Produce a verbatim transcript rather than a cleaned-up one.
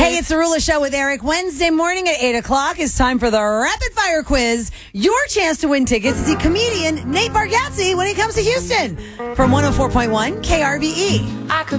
Hey, it's the Rula Show with Eric. Wednesday morning at eight o'clock is time for the Rapid Fire Quiz. Your chance to win tickets to see comedian Nate Bargatze when he comes to Houston from one oh four point one K R B E.